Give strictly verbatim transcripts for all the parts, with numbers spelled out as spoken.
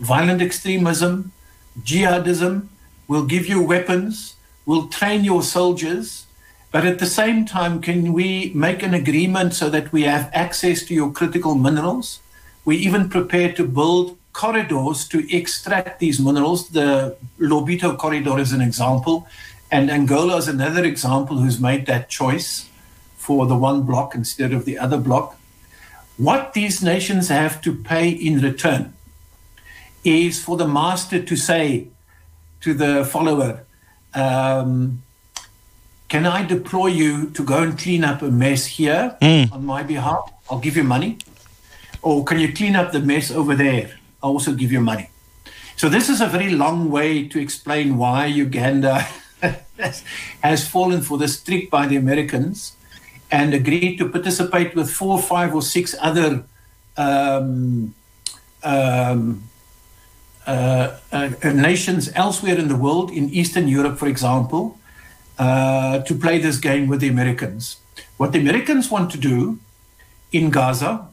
violent extremism, jihadism. We'll give you weapons. We'll train your soldiers. But at the same time, can we make an agreement so that we have access to your critical minerals? We even prepare to build corridors to extract these minerals. The Lobito corridor is an example, and Angola is another example who's made that choice for the one block instead of the other block. What these nations have to pay in return is for the master to say to the follower, um, can I deploy you to go and clean up a mess here mm. on my behalf? I'll give you money. Or can you clean up the mess over there? I'll also give you money. So this is a very long way to explain why Uganda has fallen for this trick by the Americans and agreed to participate with four, five, or six other um, um, uh, uh, nations elsewhere in the world, in Eastern Europe, for example, uh, to play this game with the Americans. What the Americans want to do in Gaza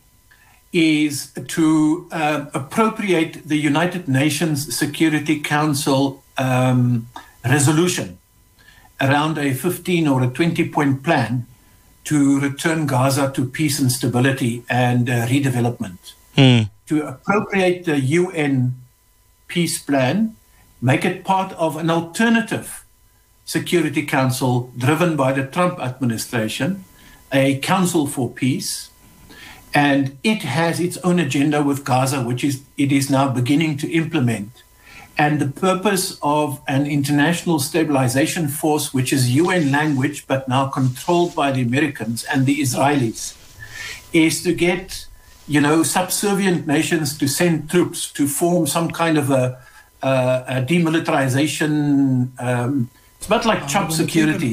is to uh, appropriate the United Nations Security Council um, resolution around a fifteen or a twenty point plan to return Gaza to peace and stability and uh, redevelopment. Mm. To appropriate the U N peace plan, make it part of an alternative Security Council driven by the Trump administration, a council for peace, and it has its own agenda with Gaza, which is it is now beginning to implement. And the purpose of an international stabilization force, which is U N language, but now controlled by the Americans and the Israelis, is to get, you know, subservient nations to send troops to form some kind of a, a, a demilitarization. Um, it's about like Chubb security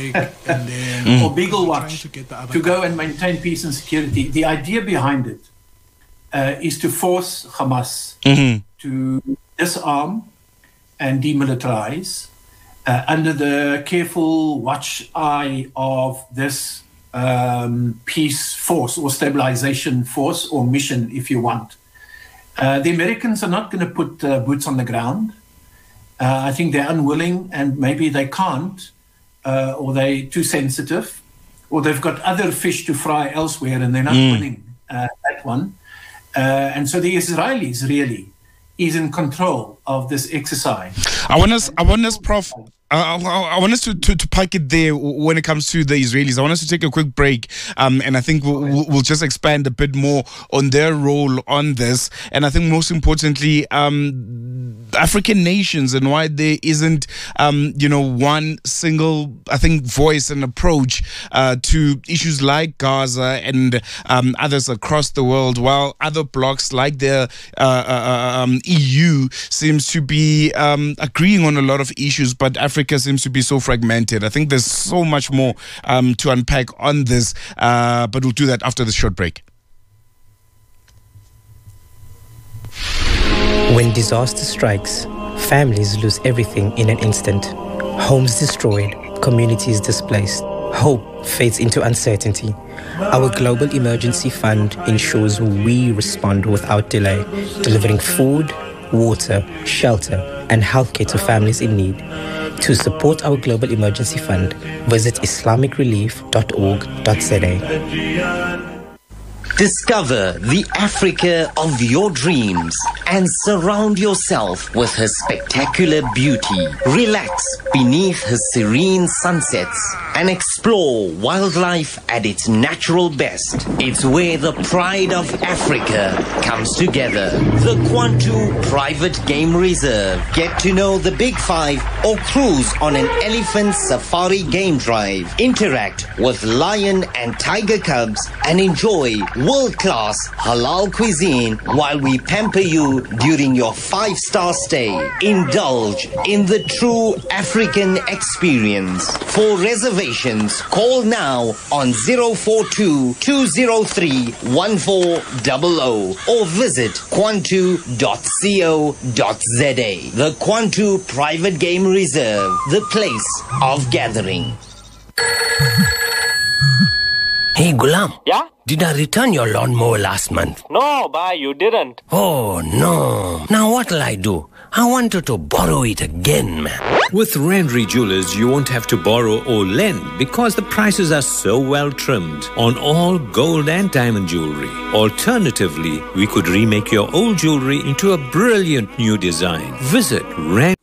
or Beagle Watch to, to go and maintain peace and security. The idea behind it uh, is to force Hamas mm-hmm. to disarm and demilitarize uh, under the careful watch eye of this um, peace force or stabilization force or mission, if you want. Uh, the Americans are not going to put uh, boots on the ground. Uh, I think they're unwilling, and maybe they can't, uh, or they're too sensitive, or they've got other fish to fry elsewhere and they're not mm. winning uh, that one. Uh, and so the Israelis really is in control of this exercise. I want us, I want us, Prof I, I, I want us to, to, to park it there when it comes to the Israelis. I want us to take a quick break, um, and I think we'll, we'll, we'll just expand a bit more on their role on this. And I think most importantly, um, African nations and why there isn't, um, you know, one single, I think, voice and approach uh, to issues like Gaza and um, others across the world, while other blocs like the uh, uh, um, E U seems to be um, agreeing on a lot of issues, but Africa seems to be so fragmented. I think there's so much more um, to unpack on this, uh, but we'll do that after this short break. When disaster strikes, families lose everything in an instant. Homes destroyed, communities displaced. Hope fades into uncertainty. Our Global Emergency Fund ensures we respond without delay, delivering food, water, shelter, and healthcare to families in need. To support our Global Emergency Fund, visit islamic relief dot org dot z a. Discover the Africa of your dreams and surround yourself with her spectacular beauty. Relax beneath her serene sunsets and explore wildlife at its natural best. It's where the pride of Africa comes together. The Kwantu Private Game Reserve. Get to know the Big Five or cruise on an elephant safari game drive. Interact with lion and tiger cubs and enjoy world-class halal cuisine while we pamper you during your five-star stay. Indulge in the true African experience. For reservations, call now on zero four two, two zero three, one four zero zero or visit kwantu dot co dot z a. The Kwantu Private Game Reserve, the place of gathering. Hey, Gulam. Yeah? Did I return your lawnmower last month? No, bye, you didn't. Oh, no. Now what'll I do? I wanted to borrow it again, man. With Renry Jewelers, you won't have to borrow or lend because the prices are so well trimmed on all gold and diamond jewelry. Alternatively, we could remake your old jewelry into a brilliant new design. Visit Ren.